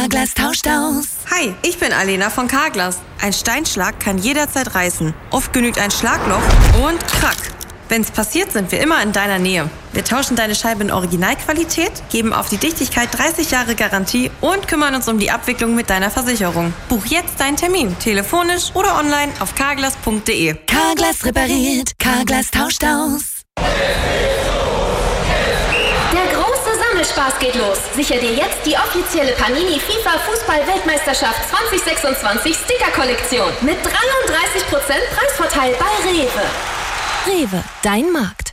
Carglass tauscht aus. Hi, ich bin Alena von Carglass. Ein Steinschlag kann jederzeit reißen. Oft genügt ein Schlagloch und krack. Wenn's passiert, sind wir immer in deiner Nähe. Wir tauschen deine Scheibe in Originalqualität, geben auf die Dichtigkeit 30 Jahre Garantie und kümmern uns um die Abwicklung mit deiner Versicherung. Buch jetzt deinen Termin, telefonisch oder online auf carglass.de. Carglass repariert, Carglass tauscht aus. Der große Sammelspaß geht los. Sichere dir jetzt die offizielle Panini FIFA Fußball-Weltmeisterschaft 2026 Sticker-Kollektion mit 33% Preisvorteil bei Rewe. Rewe, dein Markt.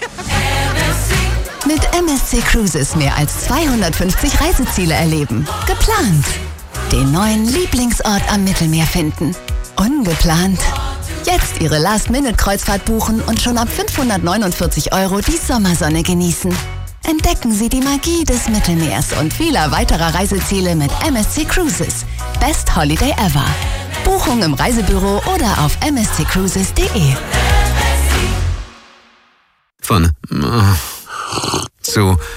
Mit MSC Cruises mehr als 250 Reiseziele erleben. Geplant. Den neuen Lieblingsort am Mittelmeer finden. Ungeplant. Jetzt Ihre Last-Minute-Kreuzfahrt buchen und schon ab 549 € die Sommersonne genießen. Entdecken Sie die Magie des Mittelmeers und vieler weiterer Reiseziele mit MSC Cruises. Best Holiday ever. Buchung im Reisebüro oder auf msccruises.de. Von zu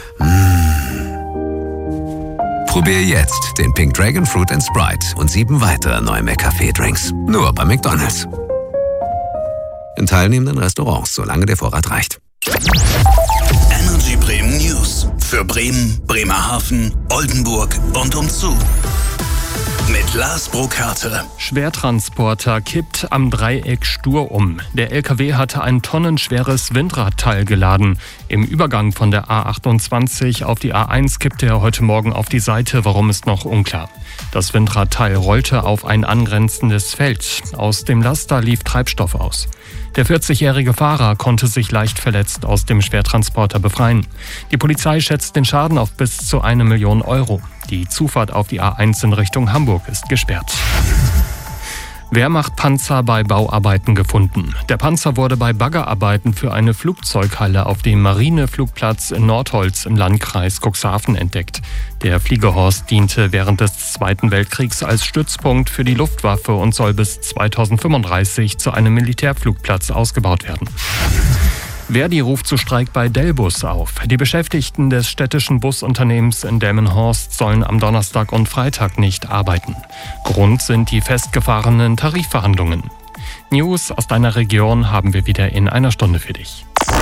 Probier jetzt den Pink Dragon Fruit & Sprite und 7 weitere neue McCafé-Drinks. Nur bei McDonald's. In teilnehmenden Restaurants, solange der Vorrat reicht. Energy Bremen News. Für Bremen, Bremerhaven, Oldenburg und umzu. Mit Lars Burkhardt. Schwertransporter kippt am Dreieck stur um. Der LKW hatte ein tonnenschweres Windradteil geladen. Im Übergang von der A28 auf die A1 kippte er heute Morgen auf die Seite. Warum, ist noch unklar. Das Windradteil rollte auf ein angrenzendes Feld. Aus dem Laster lief Treibstoff aus. Der 40-jährige Fahrer konnte sich leicht verletzt aus dem Schwertransporter befreien. Die Polizei schätzt den Schaden auf bis zu 1 Million €. Die Zufahrt auf die A1 in Richtung Hamburg ist gesperrt. Wehrmachtpanzer bei Bauarbeiten gefunden. Der Panzer wurde bei Baggerarbeiten für eine Flugzeughalle auf dem Marineflugplatz in Nordholz im Landkreis Cuxhaven entdeckt. Der Fliegehorst diente während des Zweiten Weltkriegs als Stützpunkt für die Luftwaffe und soll bis 2035 zu einem Militärflugplatz ausgebaut werden. Verdi ruft zu Streik bei Delbus auf. Die Beschäftigten des städtischen Busunternehmens in Delmenhorst sollen am Donnerstag und Freitag nicht arbeiten. Grund sind die festgefahrenen Tarifverhandlungen. News aus deiner Region haben wir wieder in einer Stunde für dich.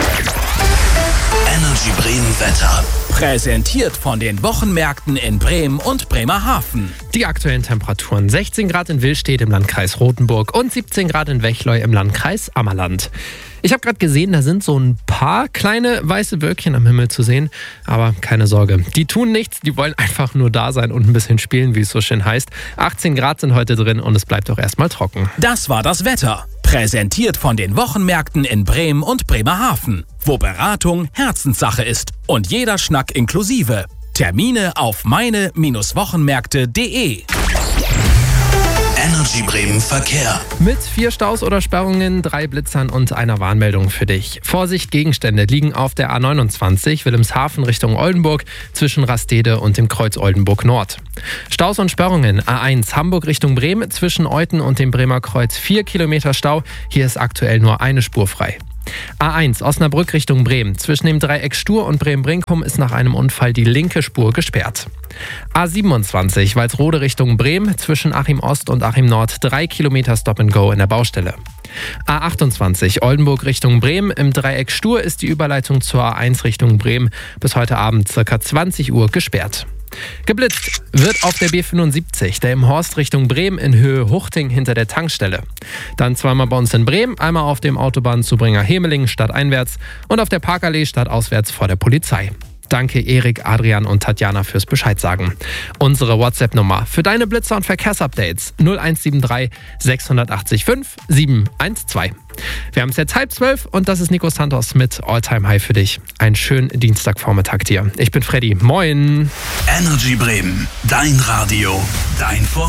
Energy Bremen Wetter. Präsentiert von den Wochenmärkten in Bremen und Bremerhaven. Die aktuellen Temperaturen: 16 Grad in Willstedt im Landkreis Rothenburg und 17 Grad in Wechleu im Landkreis Ammerland. Ich habe gerade gesehen, da sind so ein paar kleine weiße Wölkchen am Himmel zu sehen. Aber keine Sorge, die tun nichts, die wollen einfach nur da sein und ein bisschen spielen, wie es so schön heißt. 18 Grad sind heute drin und es bleibt auch erstmal trocken. Das war das Wetter. Präsentiert von den Wochenmärkten in Bremen und Bremerhaven, wo Beratung Herzenssache ist und jeder Schnack inklusive. Termine auf meine-wochenmärkte.de. Energy Bremen Verkehr. Mit 4 Staus oder Sperrungen, 3 Blitzern und einer Warnmeldung für dich. Vorsicht, Gegenstände liegen auf der A29 Wilhelmshaven Richtung Oldenburg zwischen Rastede und dem Kreuz Oldenburg Nord. Staus und Sperrungen: A1 Hamburg Richtung Bremen zwischen Euten und dem Bremer Kreuz 4 Kilometer Stau. Hier ist aktuell nur eine Spur frei. A1 Osnabrück Richtung Bremen. Zwischen dem Dreieck Stur und Bremen-Brinkum ist nach einem Unfall die linke Spur gesperrt. A27 Walsrode Richtung Bremen. Zwischen Achim Ost und Achim Nord 3 Kilometer Stop-and-Go in der Baustelle. A28 Oldenburg Richtung Bremen. Im Dreieck Stur ist die Überleitung zur A1 Richtung Bremen bis heute Abend ca. 20 Uhr gesperrt. Geblitzt wird auf der B75, der im Horst Richtung Bremen in Höhe Huchting hinter der Tankstelle. Dann zweimal bei uns in Bremen, einmal auf dem Autobahnzubringer Hemeling stadteinwärts und auf der Parkallee stadtauswärts vor der Polizei. Danke Erik, Adrian und Tatjana fürs Bescheid sagen. Unsere WhatsApp-Nummer für deine Blitzer und Verkehrsupdates 0173 680 5 712. Wir haben es jetzt 11:30 und das ist Nico Santos mit All-Time High für dich. Einen schönen Dienstagvormittag dir. Ich bin Freddy. Moin. Energy Bremen, dein Radio, dein